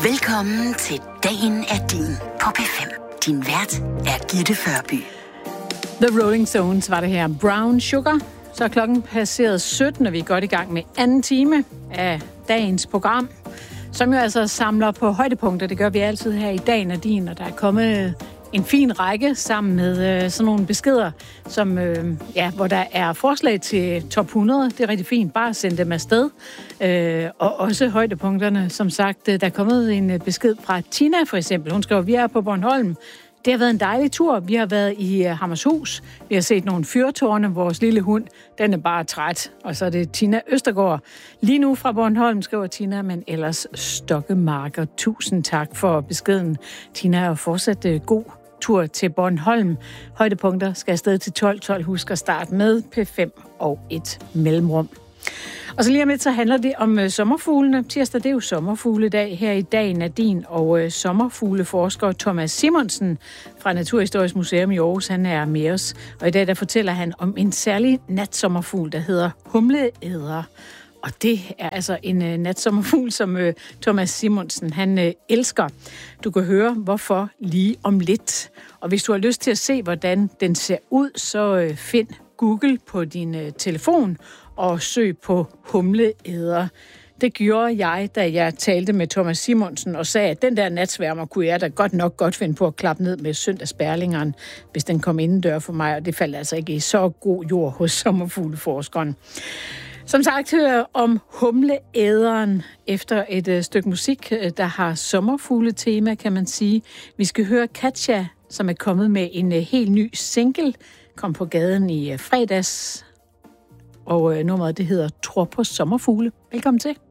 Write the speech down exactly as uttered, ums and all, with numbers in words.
Velkommen til Dagen er din på P fem. Din vært er Gitte Førby. The Rolling Stones var det her. Brown Sugar. Så er klokken passeret sytten, og vi er godt i gang med anden time af dagens program, som jo altså samler på højdepunkter. Det gør vi altid her i Dagen er din, og der er kommet en fin række sammen med øh, sådan nogle beskeder, som, øh, ja, hvor der er forslag til top hundrede. Det er rigtig fint. Bare send dem afsted. Øh, og også højdepunkterne. Som sagt, der er kommet en besked fra Tina for eksempel. Hun skriver, vi er på Bornholm. Det har været en dejlig tur. Vi har været i Hammershus. Vi har set nogle fyrtårne. Vores lille hund, den er bare træt. Og så er det Tina Østergaard. Lige nu fra Bornholm, skriver Tina, men ellers Stokkemarker. Tusind tak for beskeden. Tina er fortsat god tur til Bornholm. Højdepunkter skal afsted til tolv tolv. Husk at starte med P fem og et mellemrum. Og så lige om lidt, så handler det om øh, sommerfuglene. Tirsdag, det er jo sommerfugledag her i Dagen er din, og øh, sommerfugleforsker Thomas Simonsen fra Naturhistorisk Museum i Aarhus, han er med os. Og i dag, der fortæller han om en særlig natsommerfugl, der hedder humleæder. Og det er altså en øh, natsommerfugl, som øh, Thomas Simonsen, han øh, elsker. Du kan høre, hvorfor lige om lidt. Og hvis du har lyst til at se, hvordan den ser ud, så øh, find Google på din øh, telefon og søg på humleæder. Det gjorde jeg, da jeg talte med Thomas Simonsen og sagde, at den der natsværmer kunne jeg da godt nok godt finde på at klappe ned med søndagsbærlingeren, hvis den kom indendør for mig, og det faldt altså ikke i så god jord hos sommerfugleforskeren. Som sagt, hør om humleæderen efter et øh, stykke musik, der har sommerfugletema, kan man sige. Vi skal høre Katja, som er kommet med en øh, helt ny single, kom på gaden i øh, fredags. Og øh, nummeret, det hedder Tror på sommerfugle. Velkommen til.